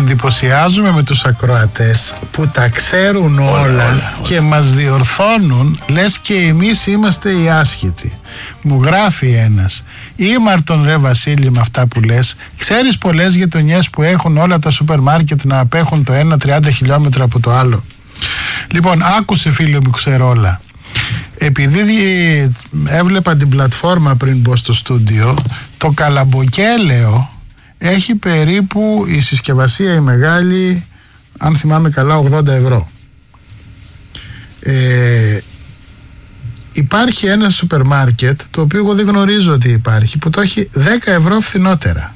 εντυπωσιάζουμε με τους ακροατές που τα ξέρουν όλα και μας διορθώνουν, λες και εμείς είμαστε οι άσχετοι. Μου γράφει ένας: ήμαρτον ρε Βασίλη με αυτά που λες. Ξέρεις πολλές γειτονιές που έχουν όλα τα σούπερ μάρκετ να απέχουν το ένα 30 χιλιόμετρα από το άλλο? Λοιπόν, άκουσε φίλε μου Ξερόλα. Επειδή έβλεπα την πλατφόρμα πριν μπω στο στούντιο, το Καλαμποκέλαιο έχει περίπου η συσκευασία η μεγάλη, αν θυμάμαι καλά, 80 ευρώ. Υπάρχει ένα σούπερ μάρκετ, το οποίο εγώ δεν γνωρίζω ότι υπάρχει, που το έχει 10 ευρώ φθηνότερα.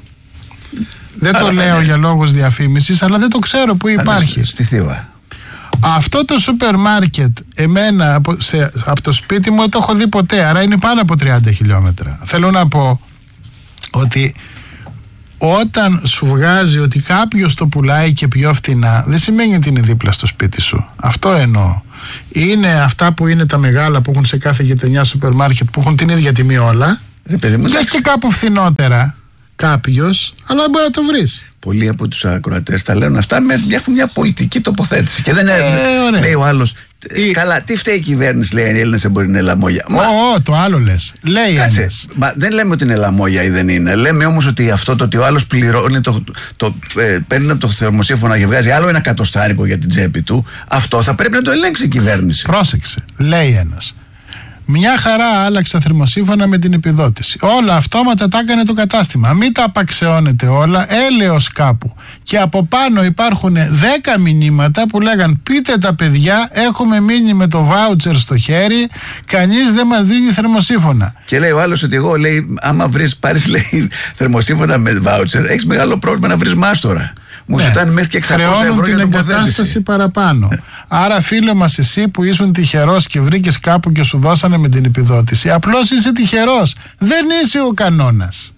Δεν το λέω για λόγους διαφήμισης, αλλά δεν το ξέρω που υπάρχει. Στη Θήβα. Αυτό το σούπερ μάρκετ εμένα από το σπίτι μου δεν το έχω δει ποτέ, άρα είναι πάνω από 30 χιλιόμετρα. Θέλω να πω ότι όταν σου βγάζει ότι κάποιος το πουλάει και πιο φτηνά, δεν σημαίνει ότι είναι δίπλα στο σπίτι σου. Αυτό εννοώ. Είναι αυτά που είναι τα μεγάλα που έχουν σε κάθε γειτονιά σούπερ μάρκετ, που έχουν την ίδια τιμή όλα, και κάπου φθηνότερα κάποιος, αλλά μπορεί να το βρεις. Πολλοί από τους ακροατές τα λένε αυτά, έχουν μια πολιτική τοποθέτηση. Και δεν λέει ο άλλος, καλά, τι φταίει η κυβέρνηση, λέει, οι Έλληνες μπορεί να είναι λαμόγια. Το άλλο λες. Λέει ένας. Δεν λέμε ότι είναι λαμόγια ή δεν είναι. Λέμε όμως ότι αυτό το ότι ο άλλος πληρώνει, παίρνει από το θερμοσύφωνα και βγάζει άλλο ένα κατοστάρικο για την τσέπη του, αυτό θα πρέπει να το ελέγξει η κυβέρνηση. Πρόσεξε, λέει ένας. Μια χαρά άλλαξα θερμοσύφωνα με την επιδότηση. Όλα αυτόματα τα έκανε το κατάστημα. Μην τα απαξεώνετε όλα, έλεος κάπου. Και από πάνω υπάρχουν 10 μηνύματα που λέγαν: πείτε τα παιδιά, έχουμε μείνει με το βάουτσερ στο χέρι, κανείς δεν μας δίνει θερμοσύφωνα. Και λέει ο άλλος ότι εγώ, λέει, άμα πάρεις, λέει, θερμοσύφωνα με βάουτσερ, έχεις μεγάλο πρόβλημα να βρεις μάστορα. Μου ζητάνε μέχρι και 600 ευρώ για την εγκατάσταση παραπάνω. Άρα, φίλε μας, εσύ που ήσουν τυχερός και βρήκες κάπου και σου δώσανε με την επιδότηση, απλώς είσαι τυχερός. Δεν είσαι ο κανόνας.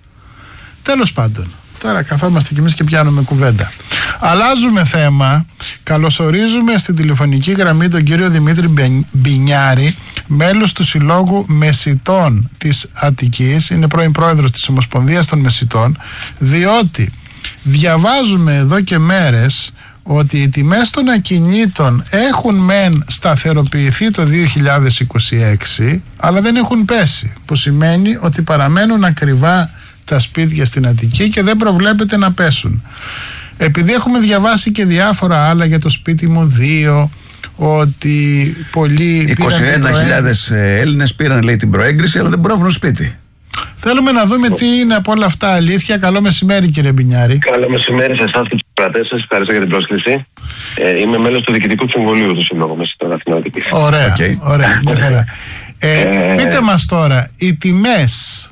Τέλος πάντων, τώρα καθόμαστε κι εμείς και πιάνουμε κουβέντα. Αλλάζουμε θέμα. Καλωσορίζουμε στην τηλεφωνική γραμμή τον κύριο Δημήτρη Μπινιάρη, μέλος του Συλλόγου Μεσιτών της Αττικής. Είναι πρώην πρόεδρος της Ομοσπονδίας των Μεσιτών, διότι διαβάζουμε εδώ και μέρες ότι οι τιμές των ακινήτων έχουν μεν σταθεροποιηθεί το 2026, αλλά δεν έχουν πέσει, που σημαίνει ότι παραμένουν ακριβά τα σπίτια στην Αττική και δεν προβλέπεται να πέσουν. Επειδή έχουμε διαβάσει και διάφορα άλλα για το σπίτι μου 2, ότι πολλοί 21.000 Έλληνες πήραν, λέει, την προέγκριση, αλλά δεν μπορούν να βρουν σπίτι. Θέλουμε να δούμε τι είναι από όλα αυτά αλήθεια. Καλό μεσημέρι, κύριε Μπινιάρη. Καλό μεσημέρι σε εσάς και τους κρατές σας. Ευχαριστώ για την πρόσκληση. Είμαι μέλος του Διοικητικού Συμβουλίου του Συλλόγου Μεσιτών Αθηνών Αττικής. Ωραία, ωραία, μια χαρά. Πείτε μας τώρα, οι τιμές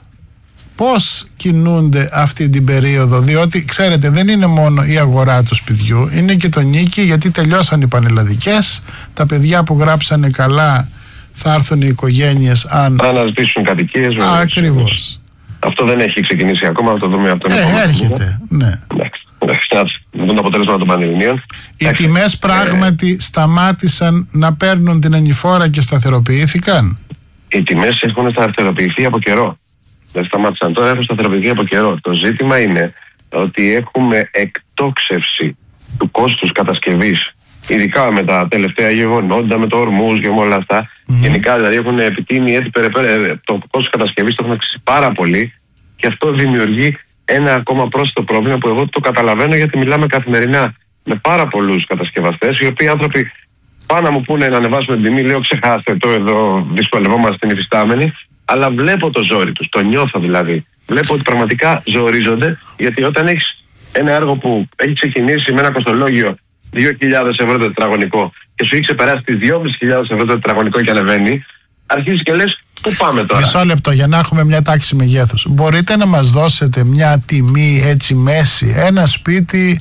πώς κινούνται αυτή την περίοδο? Διότι, ξέρετε, δεν είναι μόνο η αγορά του σπιτιού, είναι και το νίκη, γιατί τελειώσαν οι πανελλαδικές. Τα παιδιά που γράψανε καλά θα έρθουν οι οικογένειες αν αναζητήσουν κατοικίες. Ακριβώς. Αυτό δεν έχει ξεκινήσει ακόμα, θα το δούμε από τον επόμενο. Έρχεται, ναι. Εντάξει, να δουν τα αποτέλεσμα των πανελληνίων. Οι τιμές πράγματι σταμάτησαν να παίρνουν την ανηφόρα και σταθεροποιήθηκαν. Οι τιμές έχουν σταθεροποιηθεί από καιρό. Δεν σταμάτησαν τώρα, έχουν σταθεροποιηθεί από καιρό. Το ζήτημα είναι ότι έχουμε εκτόξευση του κόστους κατασκευής, ειδικά με τα τελευταία γεγονότα, με το ορμούς και με όλα αυτά. Γενικά δηλαδή έχουν επιτείνει έτσι το κόστος κατασκευής, το έχουν αυξήσει πάρα πολύ, και αυτό δημιουργεί ένα ακόμα πρόσθετο πρόβλημα που εγώ το καταλαβαίνω, γιατί μιλάμε καθημερινά με πάρα πολλούς κατασκευαστές, οι οποίοι άνθρωποι πάνε να μου πούνε να ανεβάσουμε την τιμή, λέω ξεχάστε το, εδώ δυσκολευόμαστε στην υφιστάμενη, αλλά βλέπω το ζόρι τους, το νιώθω δηλαδή. Βλέπω ότι πραγματικά ζορίζονται, γιατί όταν έχεις ένα έργο που έχει ξεκινήσει με ένα κοστολόγιο 2.000 ευρώ το τετραγωνικό και σου έχει ξεπεράσει τις 2.500 ευρώ το τετραγωνικό και ανεβαίνει, αρχίζεις και λες, πού πάμε τώρα? Μισό λεπτό για να έχουμε μια τάξη μεγέθους. Μπορείτε να μας δώσετε μια τιμή έτσι μέση? Ένα σπίτι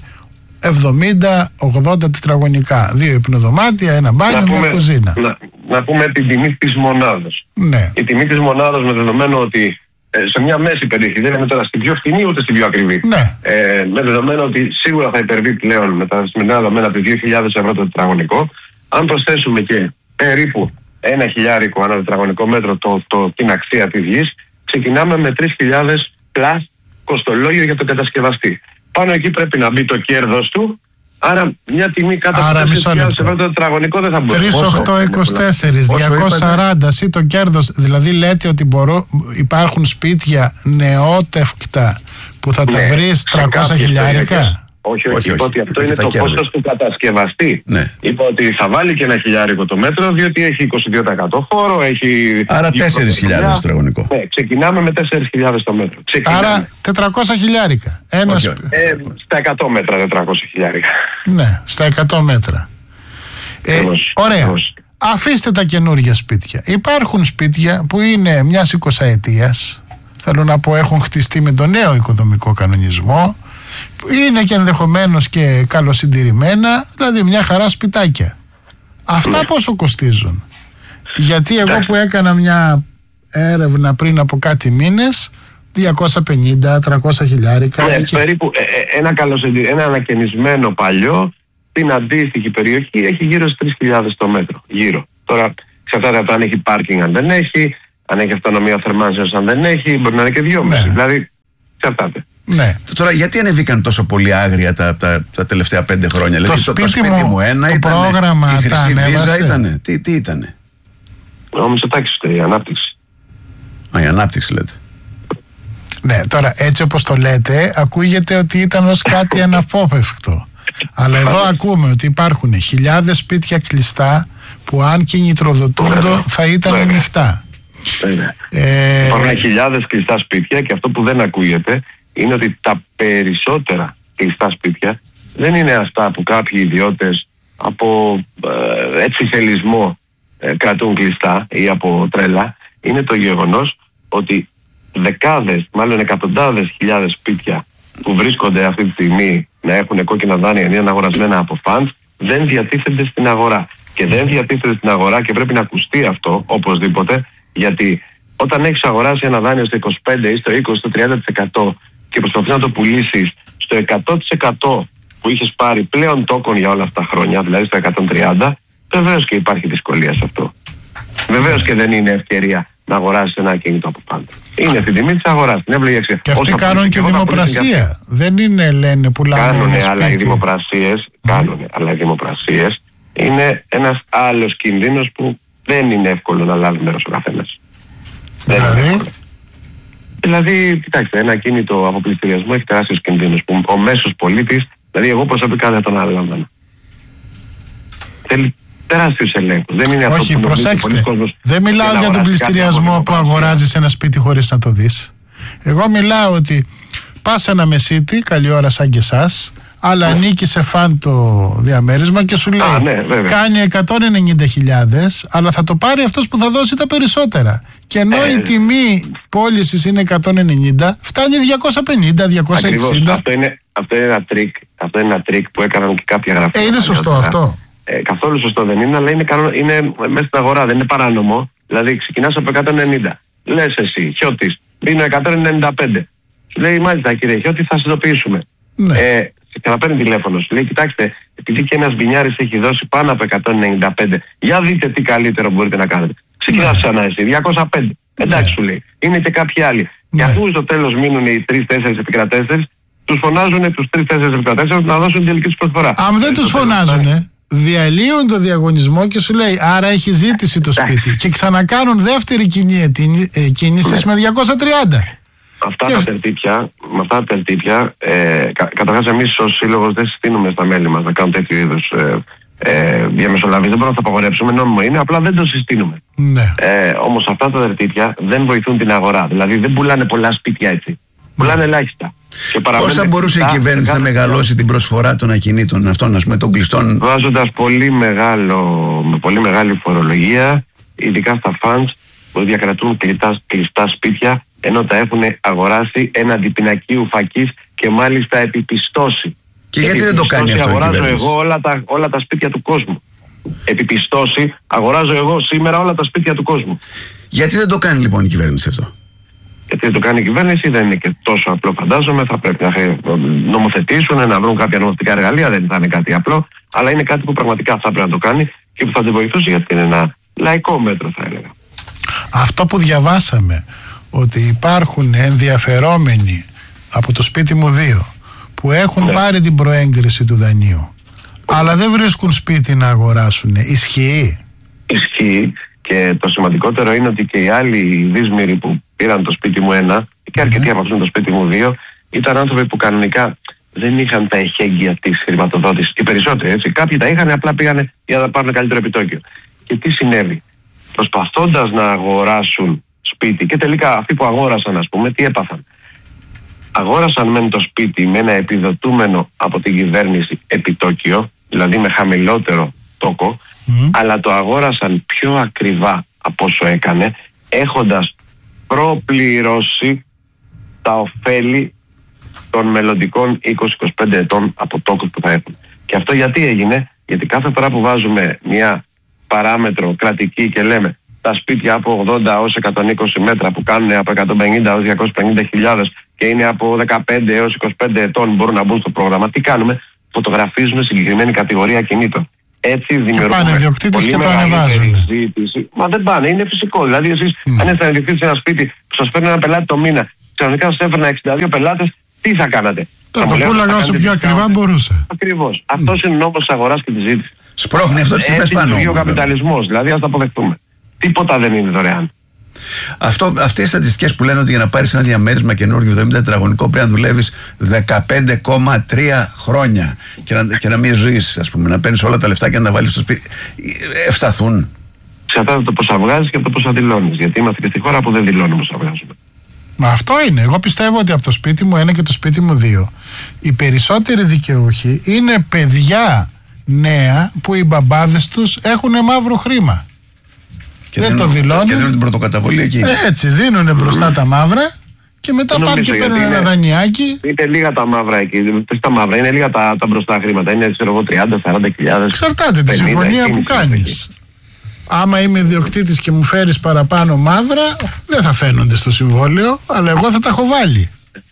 70-80 τετραγωνικά, 2 υπνοδωμάτια, ένα μπάνιο, μια κουζίνα. Να πούμε την τιμή της μονάδας. Ναι. Η τιμή της μονάδας, με δεδομένο ότι σε μια μέση περιοχή, δεν είναι τώρα στην πιο φθηνή ούτε στην πιο ακριβή. Ναι. Με δεδομένο ότι σίγουρα θα υπερβεί πλέον με τα σημερινά δεδομένα από 2.000 ευρώ το τετραγωνικό. Αν προσθέσουμε και περίπου 1.000 ανά τετραγωνικό μέτρο την αξία της γης, ξεκινάμε με 3.000 πλάς κοστολόγιο για τον κατασκευαστή. Πάνω εκεί πρέπει να μπει το κέρδος του. Άρα μια τιμή κάτω από 4.000 ευρώ το τετραγωνικό δεν θα μπορεί. 3.824, 240, εσύ το κέρδος. Δηλαδή λέτε ότι υπάρχουν σπίτια νεότευκτα που θα τα βρεις 300 χιλιάρικα. Όχι, είπα ότι αυτό είναι το κόστος του κατασκευαστή. Ναι. Είπα ότι θα βάλει και 1 χιλιάρικο το μέτρο, διότι έχει 22% χώρο, έχει... Άρα 4.000 τετραγωνικό. Ναι, ξεκινάμε με 4.000 το μέτρο. Άρα 400 χιλιάρικα. Στα 100 μέτρα 400 χιλιάρικα. Ναι, στα 100 μέτρα. Ωραία. Αφήστε τα καινούργια σπίτια. Υπάρχουν σπίτια που είναι μιας 20ετίας, θέλω να πω έχουν χτιστεί με τον νέο οικοδομικό κανονισμό, είναι και ενδεχομένως και καλοσυντηρημένα, δηλαδή μια χαρά σπιτάκια. Αυτά πόσο κοστίζουν? Γιατί εγώ που έκανα μια έρευνα πριν από κάτι μήνες, 250-300 χιλιάρικα. Περίπου ένα ανακαινισμένο παλιό στην αντίστοιχη περιοχή έχει γύρω στις 3.000 το μέτρο. Γύρω. Τώρα εξαρτάται από το αν έχει πάρκινγκ, αν δεν έχει, αν έχει αυτονομία θερμάνσεως, αν δεν έχει, μπορεί να είναι και 2,5. Ναι. Δηλαδή εξαρτάται. Ναι. Τώρα, γιατί ανεβήκαν τόσο πολύ άγρια τα τελευταία 5 χρόνια? Το σπίτι μου ένα ήταν. Πρόγραμμα, η Χρυσή Βίζα ήτανε. Τι ήτανε? Ο Μητσοτάκης, η ανάπτυξη. Η ανάπτυξη λέτε. Ναι, τώρα έτσι όπως το λέτε, ακούγεται ότι ήταν ως κάτι αναπόφευκτο. Αλλά εδώ ακούμε ότι υπάρχουν χιλιάδες σπίτια κλειστά που αν κινητροδοτούντο θα ήταν ανοιχτά. Υπάρχουν χιλιάδες κλειστά σπίτια και αυτό που δεν ακούγεται είναι ότι τα περισσότερα κλειστά σπίτια δεν είναι αυτά που κάποιοι ιδιώτες από έτσι θελισμό κρατούν κλειστά ή από τρέλα. Είναι το γεγονός ότι δεκάδες, μάλλον εκατοντάδες χιλιάδες σπίτια που βρίσκονται αυτή τη στιγμή να έχουν κόκκινα δάνεια ή είναι αγορασμένα από funds δεν διατίθενται στην αγορά. Και δεν διατίθενται στην αγορά και πρέπει να ακουστεί αυτό οπωσδήποτε, γιατί όταν έχεις αγοράσει ένα δάνειο στο 25% ή στο 20% στο 30% και προσπαθείς να το πουλήσεις στο 100% που είχες πάρει πλέον τόκον για όλα αυτά τα χρόνια, δηλαδή στο 130%, βεβαίως και υπάρχει δυσκολία σε αυτό. Βεβαίως και δεν είναι ευκαιρία να αγοράσεις ένα ακίνητο από πάντα. Είναι στην τιμή της αγοράς, την εύλογη αξία. Και αυτοί κάνουν και δημοπρασία. Δεν είναι, λένε, πουλάνε. Κάνουνε, αλλά οι δημοπρασίες είναι ένας άλλος κινδύνος που δεν είναι εύκολο να λάβει μέρος ο καθένας. Δηλαδή, κοιτάξτε, ένα ακίνητο από πληστηριασμό έχει τεράστιους κινδύνους που ο μέσος πολίτης, δηλαδή εγώ προσωπικά δεν τον αναλάμβανα. Θέλει τεράστιους ελέγχους. Δεν είναι αυτό που προσέξτε. Δεν μιλάω για τον πληστηριασμό που αγοράζεις ένα σπίτι χωρίς να το δεις. Εγώ μιλάω ότι πας ένα μεσίτη, καλή ώρα σαν και εσάς, αλλά ανήκει σε φαν το διαμέρισμα και σου λέει κάνει 190.000, αλλά θα το πάρει αυτός που θα δώσει τα περισσότερα. Και ενώ η τιμή πώλησης είναι 190, φτάνει 250-260. Αυτό είναι ένα τρίκ που έκαναν και κάποια γραφεία. Είναι σωστό αυτό? Καθόλου σωστό δεν είναι, αλλά είναι μέσα στην αγορά, δεν είναι παράνομο. Δηλαδή ξεκινάς από 190. Λες εσύ, Χιώτης, δίνω 195. Σου λέει, μάλιστα κύριε Χιώτη, θα συνειδητοποιήσουμε. Ναι. Και να παίρνει τηλέφωνο. Σου λέει, κοιτάξτε, επειδή και ένας μπινιάρης έχει δώσει πάνω από 195, για δείτε τι καλύτερο μπορείτε να κάνετε. Ξεκινάς ξανά εσύ, 205. Εντάξει, σου λέει. Είναι και κάποιοι άλλοι. Και αφού στο τέλος μείνουν οι 3-4 επικρατέστες, τους φωνάζουν τους 3-4 επικρατέστες να δώσουν την τελική τους προσφορά. Αν δεν τους φωνάζουνε, διαλύουν το διαγωνισμό και σου λέει, άρα έχει ζήτηση το σπίτι. Και ξανακάνουν δεύτερη κίνηση με 230. Αυτά τα τερτύπια, καταρχάς εμείς ως σύλλογος δεν συστήνουμε στα μέλη μας να κάνουν τέτοιου είδους διαμεσολαβήσεις. Δεν μπορούμε να τα απαγορεύσουμε, νόμιμο είναι, απλά δεν το συστήνουμε. Ναι. Όμως αυτά τα τερτύπια δεν βοηθούν την αγορά. Δηλαδή δεν πουλάνε πολλά σπίτια έτσι. Πουλάνε ελάχιστα. Πώς θα μπορούσε η κυβέρνηση να μεγαλώσει την προσφορά των ακινήτων αυτών, ας πούμε, των κλειστών? Βάζοντας με πολύ μεγάλη φορολογία, ειδικά στα funds που διακρατούν κλειστά σπίτια, ενώ τα έχουν αγοράσει έναντι πινακίου φακής και μάλιστα επιπιστώσει. Και γιατί δεν το κάνει αυτό η κυβέρνηση? Αγοράζω εγώ όλα τα σπίτια του κόσμου. Επιπιστώσει, αγοράζω εγώ σήμερα όλα τα σπίτια του κόσμου. Γιατί δεν το κάνει λοιπόν η κυβέρνηση αυτό? Γιατί δεν το κάνει η κυβέρνηση, δεν είναι και τόσο απλό, φαντάζομαι. Θα πρέπει να νομοθετήσουν, να βρουν κάποια νομοθετικά εργαλεία, δεν θα είναι κάτι απλό, αλλά είναι κάτι που πραγματικά θα πρέπει να το κάνει και που θα την βοηθούσε, γιατί είναι ένα λαϊκό μέτρο, θα έλεγα. Αυτό που διαβάσαμε, ότι υπάρχουν ενδιαφερόμενοι από το σπίτι μου 2 που έχουν πάρει την προέγκριση του δανείου, αλλά δεν βρίσκουν σπίτι να αγοράσουν. Ισχύει? Ισχύει, και το σημαντικότερο είναι ότι και οι άλλοι δύσμηροι που πήραν το σπίτι μου 1 και αρκετοί από αυτούς το σπίτι μου 2 ήταν άνθρωποι που κανονικά δεν είχαν τα εχέγγυα της χρηματοδότησης. Οι περισσότεροι, έτσι. Κάποιοι τα είχαν, απλά πήγανε για να πάρουν καλύτερο επιτόκιο. Και τι συνέβη? Προσπαθώντας να αγοράσουν σπίτι, και τελικά αυτοί που αγόρασαν, ας πούμε, τι έπαθαν? Αγόρασαν μεν το σπίτι με ένα επιδοτούμενο από την κυβέρνηση επιτόκιο, δηλαδή με χαμηλότερο τόκο, αλλά το αγόρασαν πιο ακριβά από όσο έκανε, έχοντας προπληρώσει τα ωφέλη των μελλοντικών 20-25 ετών από τόκους που θα έχουν. Και αυτό γιατί έγινε? Γιατί κάθε φορά που βάζουμε μια παράμετρο κρατική και λέμε τα σπίτια από 80 έως 120 μέτρα που κάνουν από 150 έως 250.000 και είναι από 15 έως 25 ετών μπορούν να μπουν στο πρόγραμμα, τι κάνουμε? Φωτογραφίζουμε συγκεκριμένη κατηγορία ακινήτων. Έτσι δημιουργούμε πολύ μεγαλύτερη ζήτηση. Μα δεν πάνε, είναι φυσικό. Δηλαδή, εσείς αν είστε ιδιοκτήτης σε ένα σπίτι που σας φέρνει ένα πελάτη το μήνα, ξαφνικά σας έφερνα 62 πελάτες, τι θα κάνατε? Θα το πούλαγα όσο πιο ακριβά μπορούσα. Ακριβώς. Αυτός είναι ο νόμος της αγοράς και της ζήτησης. Σπρώχνει αυτό τις τιμές πάνω. Έτσι λειτουργεί ο καπιταλισμός. Δηλαδή, ας το αποδεχτούμε. Τίποτα δεν είναι δωρεάν. Αυτές οι στατιστικές που λένε ότι για να πάρεις ένα διαμέρισμα καινούργιο 70 τετραγωνικό πρέπει να δουλεύεις 15,3 χρόνια και να μην ζεις, ας πούμε, να παίρνεις όλα τα λεφτά και να τα βάλεις στο σπίτι, ευσταθούν? Εξαρτάται από το πόσα βγάζεις και από το πόσα δηλώνεις. Γιατί είμαστε και στη χώρα που δεν δηλώνουμε πόσα βγάζουμε. Μα αυτό είναι. Εγώ πιστεύω ότι από το σπίτι μου 1 και το σπίτι μου 2 οι περισσότεροι δικαιούχοι είναι παιδιά νέα που οι μπαμπάδες τους έχουν μαύρο χρήμα. Και δεν το δηλώνουν. Και δίνουν την πρωτοκαταβολή εκεί. Έτσι, δίνουν μπροστά τα μαύρα και μετά πάνε και παίρνουν ένα δανειάκι. Είναι λίγα τα μαύρα εκεί. Τα μαύρα είναι λίγα τα μπροστά χρήματα. Είναι 30-40 Εξαρτάται τη συμφωνία που κάνεις. Άμα είμαι ιδιοκτήτης και μου φέρεις παραπάνω μαύρα, δεν θα φαίνονται στο συμβόλαιο, αλλά εγώ θα τα έχω βάλει.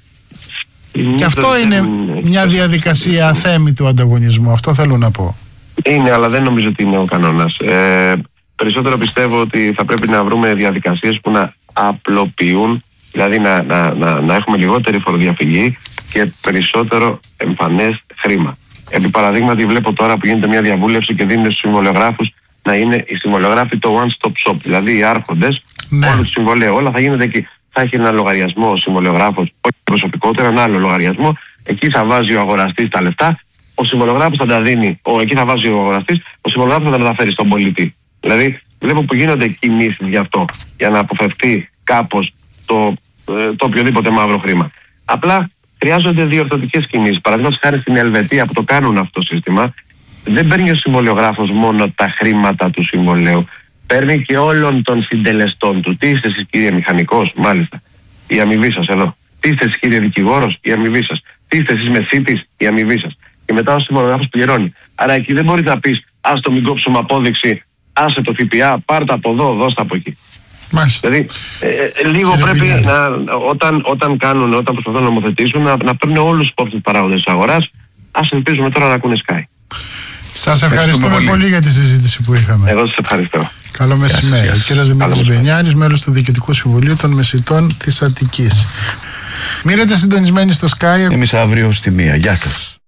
Και αυτό είναι μια διαδικασία αθέμητου ανταγωνισμού. Αυτό θέλω να πω. Είναι, αλλά δεν νομίζω ότι είναι ο κανόνας. Περισσότερο πιστεύω ότι θα πρέπει να βρούμε διαδικασίες που να απλοποιούν, δηλαδή να έχουμε λιγότερη φοροδιαφυγή και περισσότερο εμφανές χρήμα. Επί παραδείγματι, βλέπω τώρα που γίνεται μια διαβούλευση και δίνουν στους συμβολιογράφους να είναι οι συμβολιογράφοι το one-stop shop, δηλαδή οι άρχοντες όλου του συμβολέου. Όλα θα γίνεται εκεί. Θα έχει ένα λογαριασμό ο συμβολιογράφος, όχι προσωπικότερα, ένα άλλο λογαριασμό. Εκεί θα βάζει ο αγοραστής τα λεφτά, ο συμβολιογράφος θα τα δίνει. Εκεί θα βάζει ο αγοραστής, ο συμβολιογράφος θα τα μεταφέρει στον πολιτή. Δηλαδή, βλέπω που γίνονται κινήσεις γι' αυτό, για να αποφευθεί κάπως το οποιοδήποτε μαύρο χρήμα. Απλά χρειάζονται διορθωτικές κινήσεις. Παραδείγματος χάρη στην Ελβετία που το κάνουν αυτό το σύστημα, δεν παίρνει ο συμβολιογράφος μόνο τα χρήματα του συμβολέου, παίρνει και όλων των συντελεστών του. Τι είστε εσείς, κύριε μηχανικός? Μάλιστα. Η αμοιβή σας εδώ. Τι είστε εσείς, κύριε δικηγόρος? Η αμοιβή σας. Τι είστε εσείς, μεσίτης? Η αμοιβή σας. Και μετά ο συμβολιογράφος πληρώνει. Άρα εκεί δεν μπορείτε να πεις, ας το μην κόψουμε απόδειξη, άσε το ΦΠΑ, πάρτε από εδώ, δώστε από εκεί. Μάλιστα. Δηλαδή, λίγο κύριε πρέπει όταν προσπαθούν να νομοθετήσουν, να παίρνουν όλους τους υπόψη παράγοντες της αγοράς. Ας ελπίζουμε τώρα να ακούνε Sky. Σας ευχαριστούμε πολύ για τη συζήτηση που είχαμε. Εγώ σας ευχαριστώ. Καλό μεσημέρι. Ο κύριος Δημήτρης Μπενιάρης, μέλος του Διοικητικού Συμβουλίου των Μεσιτών της Αττικής. Μείνετε συντονισμένοι στο Sky. Εμείς αύριο στη 1. Γεια σας.